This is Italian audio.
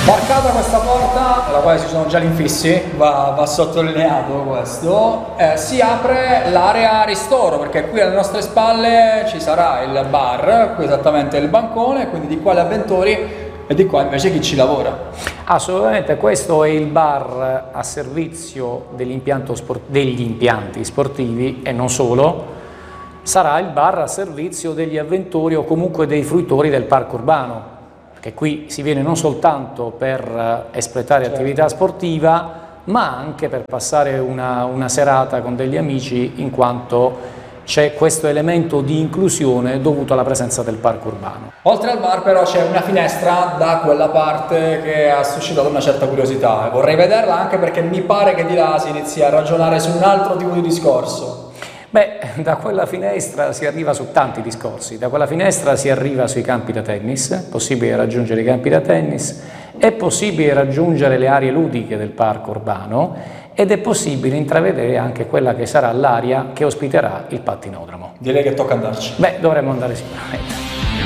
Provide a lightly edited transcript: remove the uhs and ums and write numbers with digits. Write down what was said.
Varcata questa porta, alla quale ci sono già gli infissi, va sottolineato questo, si apre l'area ristoro, perché qui alle nostre spalle ci sarà il bar, qui esattamente il bancone, quindi di qua gli avventori e di qua invece chi ci lavora. Assolutamente, questo è il bar a servizio degli impianti sportivi e non solo, sarà il bar a servizio degli avventori o comunque dei fruitori del parco urbano. Che qui si viene non soltanto per espletare attività sportiva, ma anche per passare una serata con degli amici, in quanto c'è questo elemento di inclusione dovuto alla presenza del parco urbano. Oltre al bar però c'è una finestra da quella parte che ha suscitato una certa curiosità. Vorrei vederla anche perché mi pare che di là si inizi a ragionare su un altro tipo di discorso. Beh, da quella finestra si arriva su tanti discorsi, da quella finestra si arriva sui campi da tennis, è possibile raggiungere i campi da tennis, è possibile raggiungere le aree ludiche del parco urbano ed è possibile intravedere anche quella che sarà l'area che ospiterà il pattinodromo. Direi che tocca andarci. Beh, dovremmo andare sicuramente.